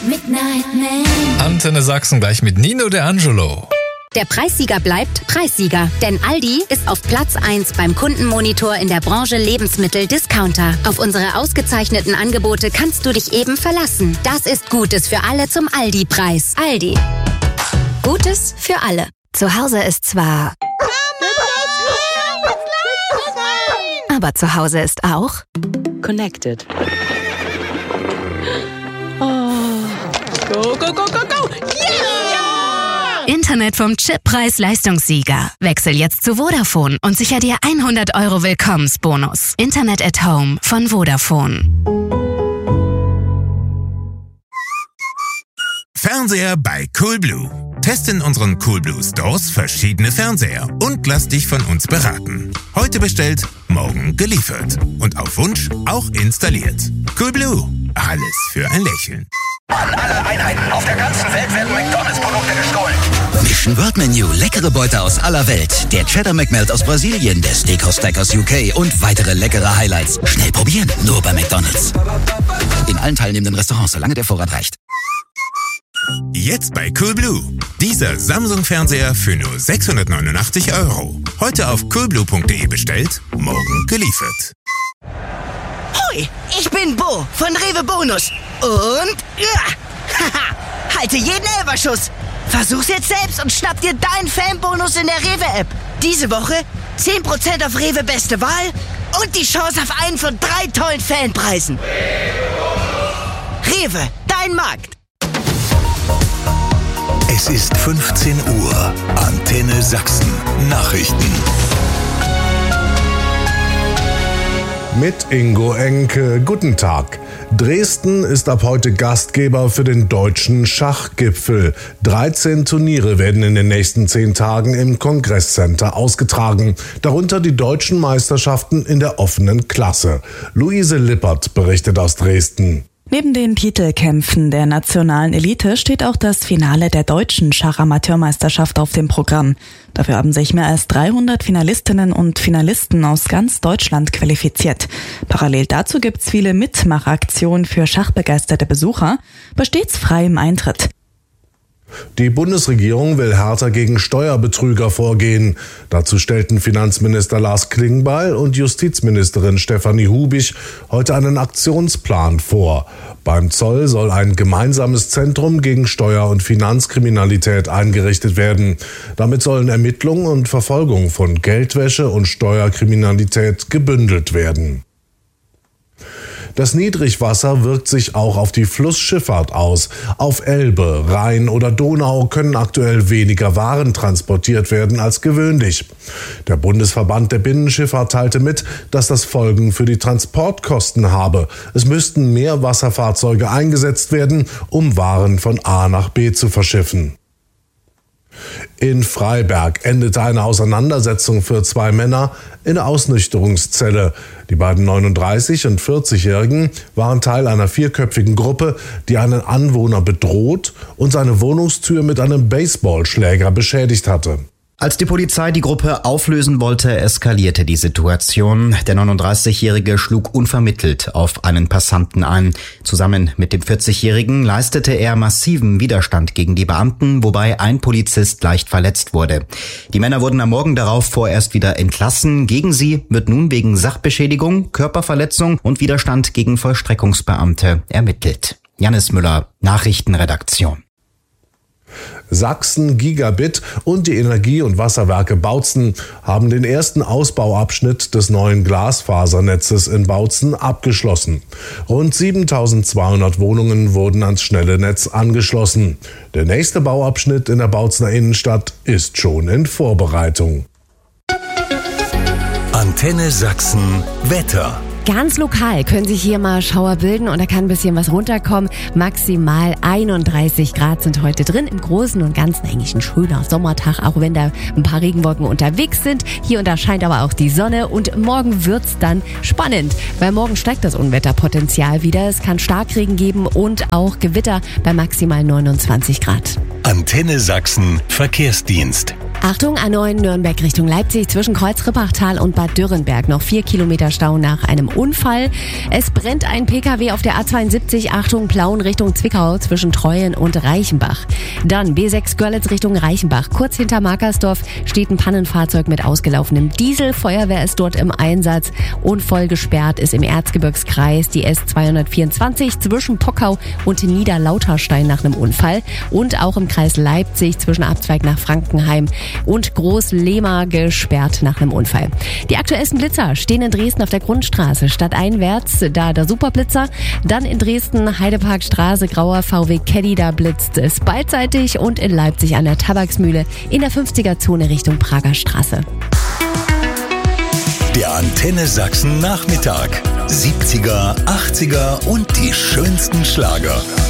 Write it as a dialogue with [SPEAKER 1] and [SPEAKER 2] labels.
[SPEAKER 1] Midnight Man.
[SPEAKER 2] Antenne Sachsen gleich mit Nino De Angelo.
[SPEAKER 3] Der Preissieger bleibt Preissieger, denn Aldi ist auf Platz 1 beim Kundenmonitor in der Branche Lebensmittel-Discounter. Auf unsere ausgezeichneten Angebote kannst du dich eben verlassen. Das ist Gutes für alle zum Aldi-Preis. Aldi. Gutes für alle. Zu Hause ist zwar... aber zu Hause ist auch...
[SPEAKER 4] Connected. Oh. Go, go, go, go, go! Yeah!
[SPEAKER 3] Internet vom Chip-Preis-Leistungssieger. Wechsel jetzt zu Vodafone und sicher dir 100 € Willkommensbonus. Internet at Home von Vodafone.
[SPEAKER 5] Fernseher bei Coolblue. Teste in unseren Coolblue Stores verschiedene Fernseher und lass dich von uns beraten. Heute bestellt, morgen geliefert. Und auf Wunsch auch installiert. Coolblue. Alles für ein Lächeln.
[SPEAKER 6] An alle Einheiten auf der ganzen Welt werden McDonalds-Produkte gestohlen.
[SPEAKER 7] Mission Word Menu, leckere Beute aus aller Welt. Der Cheddar McMelt aus Brasilien, der Steakhouse Stack aus UK und weitere leckere Highlights. Schnell probieren, nur bei McDonalds. In allen teilnehmenden Restaurants, solange der Vorrat reicht.
[SPEAKER 5] Jetzt bei Coolblue. Dieser Samsung-Fernseher für nur 689 €. Heute auf coolblue.de bestellt, morgen geliefert.
[SPEAKER 8] Hoi, ich bin Bo von Rewe Bonus. Und... halte jeden Elferschuss. Versuch's jetzt selbst und schnapp dir deinen Fanbonus in der Rewe-App. Diese Woche 10% auf Rewe Beste Wahl und die Chance auf einen von 3 tollen Fanpreisen. Rewe, dein Markt.
[SPEAKER 9] Es ist 15 Uhr. Antenne Sachsen. Nachrichten.
[SPEAKER 10] Mit Ingo Enke. Guten Tag. Dresden ist ab heute Gastgeber für den Deutschen Schachgipfel. 13 Turniere werden in den nächsten 10 Tagen im Kongresscenter ausgetragen. Darunter die deutschen Meisterschaften in der offenen Klasse. Luise Lippert berichtet aus Dresden.
[SPEAKER 11] Neben den Titelkämpfen der nationalen Elite steht auch das Finale der deutschen Schachamateurmeisterschaft auf dem Programm. Dafür haben sich mehr als 300 Finalistinnen und Finalisten aus ganz Deutschland qualifiziert. Parallel dazu gibt's viele Mitmachaktionen für schachbegeisterte Besucher, bei stets freiem Eintritt.
[SPEAKER 10] Die Bundesregierung will härter gegen Steuerbetrüger vorgehen. Dazu stellten Finanzminister Lars Klingbeil und Justizministerin Stefanie Hubich heute einen Aktionsplan vor. Beim Zoll soll ein gemeinsames Zentrum gegen Steuer- und Finanzkriminalität eingerichtet werden. Damit sollen Ermittlungen und Verfolgung von Geldwäsche und Steuerkriminalität gebündelt werden. Das Niedrigwasser wirkt sich auch auf die Flussschifffahrt aus. Auf Elbe, Rhein oder Donau können aktuell weniger Waren transportiert werden als gewöhnlich. Der Bundesverband der Binnenschifffahrt teilte mit, dass das Folgen für die Transportkosten habe. Es müssten mehr Wasserfahrzeuge eingesetzt werden, um Waren von A nach B zu verschiffen. In Freiberg endete eine Auseinandersetzung für 2 Männer in der Ausnüchterungszelle. Die beiden 39- und 40-Jährigen waren Teil einer 4-köpfigen Gruppe, die einen Anwohner bedroht und seine Wohnungstür mit einem Baseballschläger beschädigt hatte.
[SPEAKER 12] Als die Polizei die Gruppe auflösen wollte, eskalierte die Situation. Der 39-Jährige schlug unvermittelt auf einen Passanten ein. Zusammen mit dem 40-Jährigen leistete er massiven Widerstand gegen die Beamten, wobei ein Polizist leicht verletzt wurde. Die Männer wurden am Morgen darauf vorerst wieder entlassen. Gegen sie wird nun wegen Sachbeschädigung, Körperverletzung und Widerstand gegen Vollstreckungsbeamte ermittelt. Jannis Müller, Nachrichtenredaktion.
[SPEAKER 10] Sachsen Gigabit und die Energie- und Wasserwerke Bautzen haben den ersten Ausbauabschnitt des neuen Glasfasernetzes in Bautzen abgeschlossen. Rund 7.200 Wohnungen wurden ans schnelle Netz angeschlossen. Der nächste Bauabschnitt in der Bautzener Innenstadt ist schon in Vorbereitung.
[SPEAKER 9] Antenne Sachsen Wetter.
[SPEAKER 13] Ganz lokal können sich hier mal Schauer bilden und da kann ein bisschen was runterkommen. Maximal 31 Grad sind heute drin. Im Großen und Ganzen eigentlich ein schöner Sommertag, auch wenn da ein paar Regenwolken unterwegs sind. Hier und da scheint aber auch die Sonne und morgen wird's dann spannend, weil morgen steigt das Unwetterpotenzial wieder. Es kann Starkregen geben und auch Gewitter bei maximal 29 Grad.
[SPEAKER 9] Antenne Sachsen Verkehrsdienst.
[SPEAKER 13] Achtung, A9 Nürnberg Richtung Leipzig zwischen Kreuz-Rippachtal und Bad Dürrenberg. Noch 4 Kilometer Stau nach einem Unfall. Es brennt ein PKW auf der A72. Achtung, Plauen Richtung Zwickau zwischen Treuen und Reichenbach. Dann B6 Görlitz Richtung Reichenbach. Kurz hinter Markersdorf steht ein Pannenfahrzeug mit ausgelaufenem Diesel. Feuerwehr ist dort im Einsatz. Und voll gesperrt ist im Erzgebirgskreis die S224 zwischen Pockau und Niederlauterstein nach einem Unfall. Und auch im Kreis Leipzig zwischen Abzweig nach Frankenheim und Groß-Lehmar gesperrt nach einem Unfall. Die aktuellsten Blitzer stehen in Dresden auf der Grundstraße. Stadteinwärts, da der Superblitzer. Dann in Dresden, Heideparkstraße, grauer VW Caddy, da blitzt es beidseitig. Und in Leipzig an der Tabaksmühle in der 50er-Zone Richtung Prager Straße.
[SPEAKER 9] Der Antenne Sachsen Nachmittag. 70er, 80er und die schönsten Schlager.